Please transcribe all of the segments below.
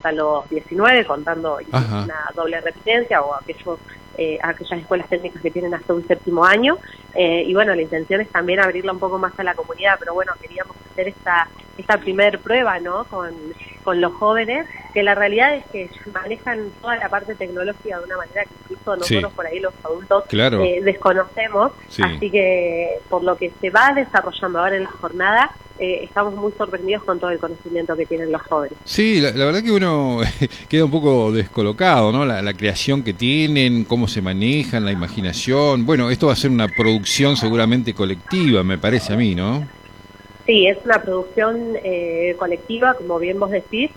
hasta los 19, contando Ajá. una doble repitencia o aquellas escuelas técnicas que tienen hasta un séptimo año. Y bueno, la intención es también abrirla un poco más a la comunidad, pero bueno, queríamos hacer esta primer prueba, ¿no? Con los jóvenes, que la realidad es que manejan toda la parte tecnológica de una manera que incluso nosotros por ahí los adultos desconocemos. Sí. Así que por lo que se va desarrollando ahora en la jornada, estamos muy sorprendidos con todo el conocimiento que tienen los jóvenes. Sí, la verdad que uno queda un poco descolocado, ¿no? La creación que tienen, cómo se manejan, la imaginación. Bueno, esto va a ser una producción seguramente colectiva, me parece a mí, ¿no? Sí, es una producción colectiva, como bien vos decís,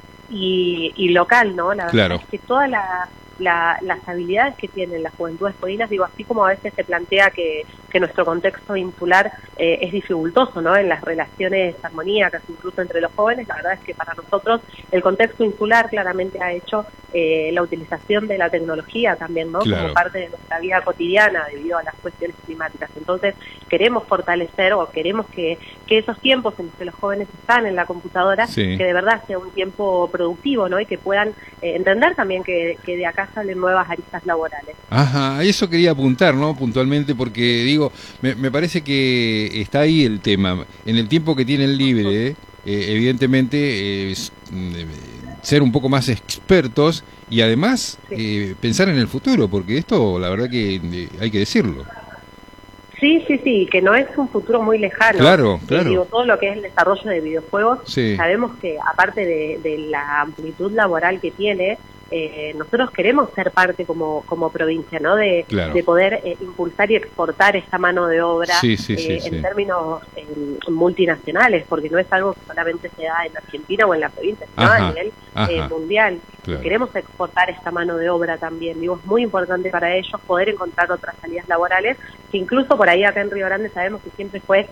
y local, ¿no? La verdad es que todas las habilidades que tienen las juventudes podinas, digo, así como a veces se plantea que nuestro contexto insular es dificultoso, ¿no? En las relaciones armoníacas, incluso entre los jóvenes, la verdad es que para nosotros el contexto insular claramente ha hecho la utilización de la tecnología también, ¿no? Como parte de nuestra vida cotidiana debido a las cuestiones climáticas. Entonces, queremos fortalecer o queremos que esos tiempos en los que los jóvenes están en la computadora, que de verdad sea un tiempo productivo, ¿no? Y que puedan entender también que de acá salen nuevas aristas laborales. Ajá, a eso quería apuntar, ¿no? Puntualmente, porque digo, me parece que está ahí el tema. En el tiempo que tienen libre, evidentemente, ser un poco más expertos y además pensar en el futuro, porque esto, la verdad que hay que decirlo. Sí, que no es un futuro muy lejano. Claro. Digo, todo lo que es el desarrollo de videojuegos, sabemos que aparte de la amplitud laboral que tiene, nosotros queremos ser parte como provincia, ¿no? De poder impulsar y exportar esta mano de obra en términos multinacionales, porque no es algo que solamente se da en Argentina o en la provincia, sino a nivel mundial. Queremos exportar esta mano de obra también. Digo, es muy importante para ellos poder encontrar otras salidas laborales, que incluso por ahí acá en Río Grande sabemos que siempre fue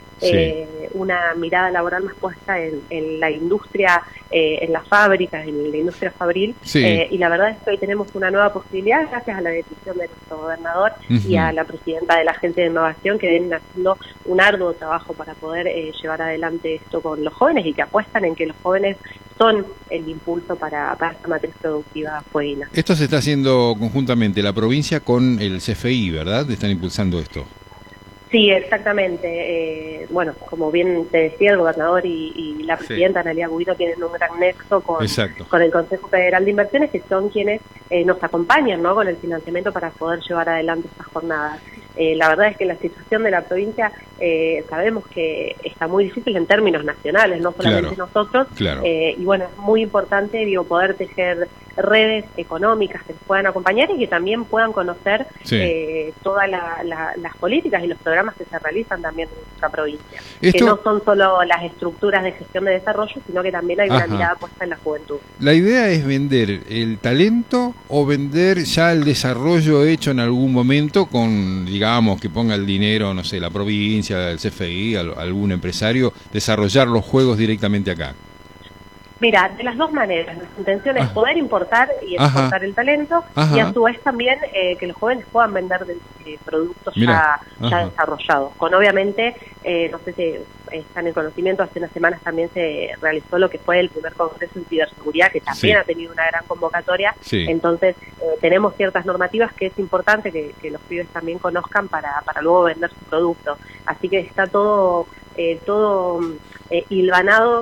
una mirada laboral más puesta en la industria, en las fábricas, en la industria fabril, y la verdad es que hoy tenemos una nueva posibilidad gracias a la decisión de nuestro gobernador y a la presidenta de la Agencia de Innovación, que vienen haciendo un arduo trabajo para poder llevar adelante esto con los jóvenes y que apuestan en que los jóvenes son el impulso para esta matriz productiva fueguina. Esto se está haciendo conjuntamente la provincia con el CFI, ¿verdad? Están impulsando esto. Sí, exactamente. Bueno, como bien te decía, el gobernador y la presidenta Analía Gubito tienen un gran nexo con el Consejo Federal de Inversiones, que son quienes nos acompañan, ¿no? Con el financiamiento para poder llevar adelante estas jornadas. La verdad es que la situación de la provincia sabemos que está muy difícil en términos nacionales, no solamente nosotros, y bueno, es muy importante poder tejer redes económicas que nos puedan acompañar y que también puedan conocer todas las políticas y los programas que se realizan también en nuestra provincia, que no son solo las estructuras de gestión de desarrollo, sino que también hay una mirada puesta en la juventud. ¿La idea es vender el talento o vender ya el desarrollo hecho en algún momento con, digamos, que ponga el dinero, no sé, la provincia, el CFI, algún empresario, desarrollar los juegos directamente acá? Mira, de las dos maneras. Nuestra intención es poder importar y exportar el talento y a su vez también que los jóvenes puedan vender productos ya desarrollados. Con obviamente, no sé si están en conocimiento, hace unas semanas también se realizó lo que fue el primer congreso en ciberseguridad, que también ha tenido una gran convocatoria. Entonces, tenemos ciertas normativas que es importante que los pibes también conozcan para luego vender su producto. Así que está todo hilvanado,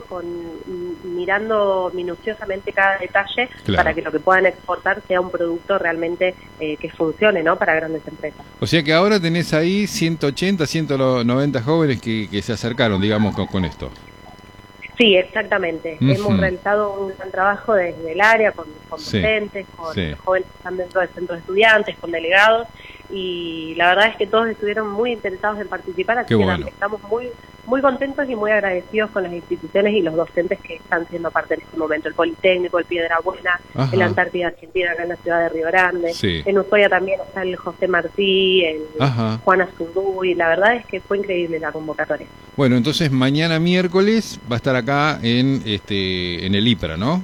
mirando minuciosamente cada detalle para que lo que puedan exportar sea un producto realmente que funcione, ¿no? Para grandes empresas. O sea que ahora tenés ahí 180, 190 jóvenes que se acercaron, digamos, con esto. Sí, exactamente. Hemos realizado un gran trabajo desde el área, con docentes, con los jóvenes que están dentro del centro de estudiantes, con delegados, y la verdad es que todos estuvieron muy interesados en participar, así que estamos muy contentos y muy agradecidos con las instituciones y los docentes que están siendo parte en este momento. El Politécnico, el Piedra Buena, el Antártida Argentina, acá en la ciudad de Río Grande. En Ushuaia también está el José Martí, el Juan Azurduy. La verdad es que fue increíble la convocatoria. Bueno, entonces mañana miércoles va a estar acá en el IPRA, ¿no?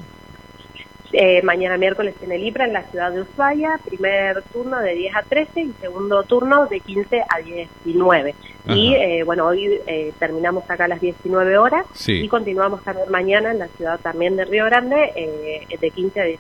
Mañana miércoles en el IPRA, en la ciudad de Ushuaia, primer turno de 10 a 13 y segundo turno de 15 a 19. Y bueno, hoy terminamos acá a las 19 horas y continuamos también mañana en la ciudad también de Río Grande de 15 a 19.